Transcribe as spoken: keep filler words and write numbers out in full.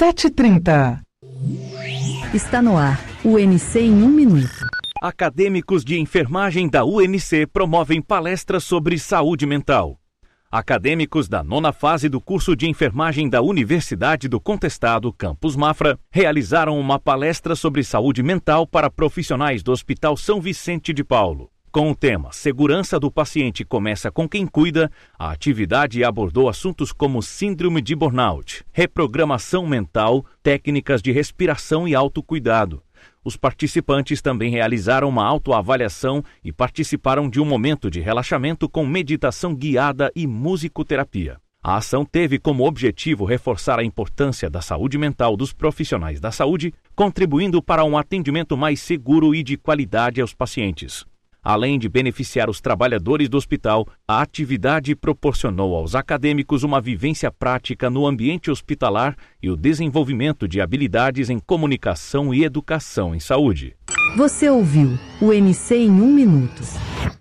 sete e trinta. Está no ar, o U N C em um minuto. Acadêmicos de enfermagem da U N C promovem palestras sobre saúde mental. Acadêmicos da nona fase do curso de enfermagem da Universidade do Contestado, Campus Mafra, realizaram uma palestra sobre saúde mental para profissionais do Hospital São Vicente de Paulo. Com o tema Segurança do Paciente Começa com Quem Cuida, a atividade abordou assuntos como síndrome de burnout, reprogramação mental, técnicas de respiração e autocuidado. Os participantes também realizaram uma autoavaliação e participaram de um momento de relaxamento com meditação guiada e musicoterapia. A ação teve como objetivo reforçar a importância da saúde mental dos profissionais da saúde, contribuindo para um atendimento mais seguro e de qualidade aos pacientes. Além de beneficiar os trabalhadores do hospital, a atividade proporcionou aos acadêmicos uma vivência prática no ambiente hospitalar e o desenvolvimento de habilidades em comunicação e educação em saúde. Você ouviu o U N C em um minuto.